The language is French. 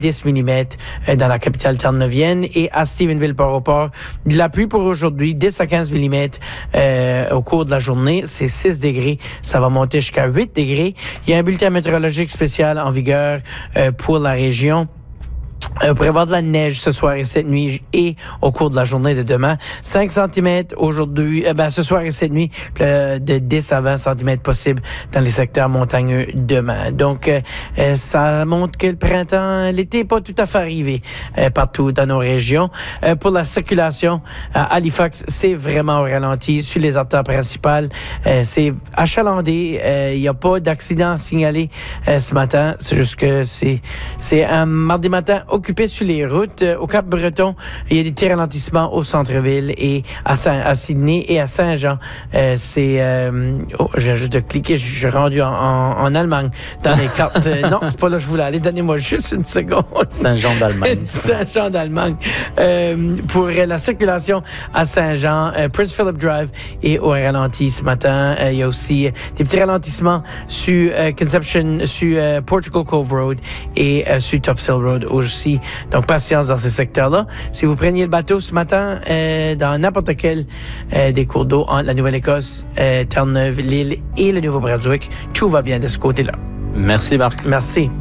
10 mm dans la capitale terre-neuvienne et à Stephenville-Port-au-Port. De la pluie pour aujourd'hui, 10 à 15 mm au cours de la journée. C'est 6 degrés. Ça va monter jusqu'à 8 degrés. Il y a un bulletin météorologique spécial en vigueur pour la région. On pourrait avoir de la neige ce soir et cette nuit et au cours de la journée de demain. 5 cm aujourd'hui, ce soir et cette nuit, de 10 à 20 cm possible dans les secteurs montagneux demain. Donc, ça montre que le printemps, l'été n'est pas tout à fait arrivé partout dans nos régions. Pour la circulation, à Halifax, c'est vraiment au ralenti sur les artères principales. C'est achalandé. Il n'y a pas d'accident signalé ce matin. C'est juste que c'est un mardi matin occupé sur les routes. Au Cap-Breton, il y a des petits ralentissements au centre-ville et à Sydney et à Saint-Jean. Je viens juste de cliquer, je suis rendu en Allemagne dans les cartes. Non, c'est pas là que je voulais aller. Donnez-moi juste une seconde. Saint-Jean d'Allemagne. Saint-Jean d'Allemagne. Pour la circulation à Saint-Jean, Prince Philip Drive est au ralenti ce matin. Il y a aussi des petits ralentissements sur Conception, sur Portugal Cove Road et sur Topsail Road aussi. Donc, patience dans ces secteurs-là. Si vous preniez le bateau ce matin dans n'importe quel des cours d'eau entre la Nouvelle-Écosse, Terre-Neuve, l'île et le Nouveau-Brunswick, tout va bien de ce côté-là. Merci, Marc. Merci.